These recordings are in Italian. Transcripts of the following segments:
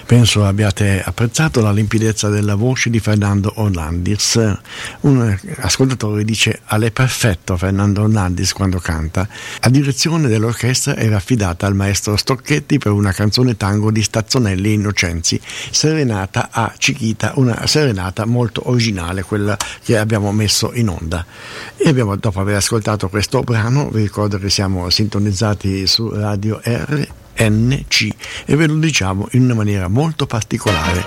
Penso abbiate apprezzato la limpidezza della voce di Fernando Orlandis. Un ascoltatore dice: "È perfetto Fernando Orlandis quando canta". La direzione dell'orchestra era affidata al maestro Stocchetti per una canzone tango di Stazzonelli e Innocenzi, Serenata a Chiquita, una serenata molto originale, quella che abbiamo messo in onda. E dopo aver ascoltato questo brano, vi ricordo che siamo sintonizzati su Radio RNC e ve lo diciamo in una maniera molto particolare.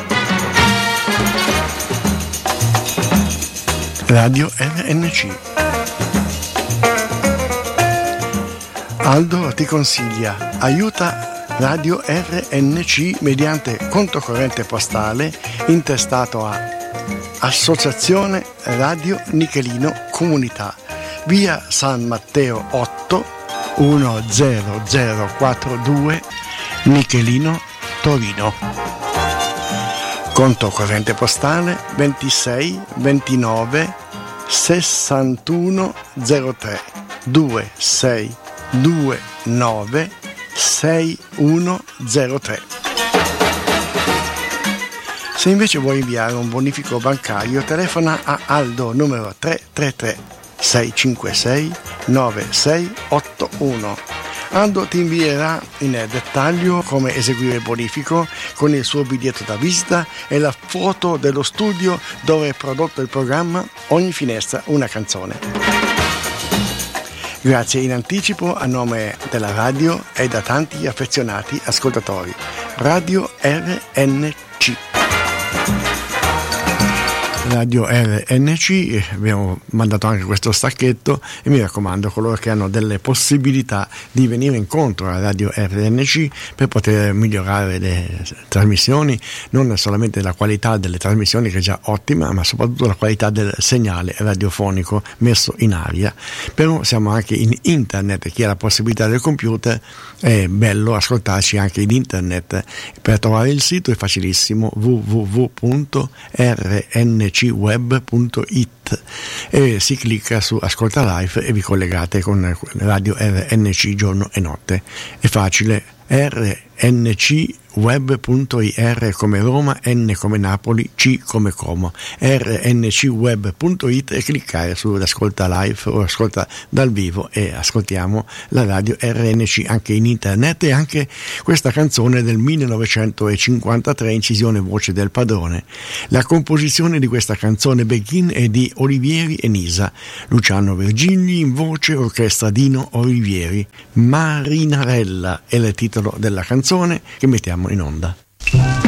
Radio RNC. Aldo ti consiglia: aiuta Radio RNC mediante conto corrente postale intestato a Associazione Radio Nichelino Comunità, via San Matteo 8 10042 Nichelino, Torino. Conto corrente postale 26 29 61 03 2629 6103. Se invece vuoi inviare un bonifico bancario, telefona a Aldo numero 333 656 9681. Aldo ti invierà in dettaglio come eseguire il bonifico con il suo biglietto da visita e la foto dello studio dove è prodotto il programma Ogni finestra una canzone. Grazie in anticipo a nome della radio e da tanti affezionati ascoltatori. Radio RNC. Radio RNC, abbiamo mandato anche questo stacchetto e mi raccomando, coloro che hanno delle possibilità di venire incontro a Radio RNC per poter migliorare le trasmissioni, non solamente la qualità delle trasmissioni che è già ottima, ma soprattutto la qualità del segnale radiofonico messo in aria. Però siamo anche in internet, chi ha la possibilità del computer è bello ascoltarci anche in internet. Per trovare il sito è facilissimo: www.rncweb.it e si clicca su Ascolta Live e vi collegate con Radio RNC giorno e notte. È facile: rncweb.ir come Roma, N come Napoli, C come Como, rncweb.it e cliccare su Ascolta Live o Ascolta dal vivo e ascoltiamo la radio RNC anche in internet. E anche questa canzone del 1953, incisione voce del padrone. La composizione di questa canzone Begin è di Olivieri e Nisa, Luciano Vergigli in voce, orchestra Dino Olivieri. Marinarella è il titolo della canzone che mettiamo in onda.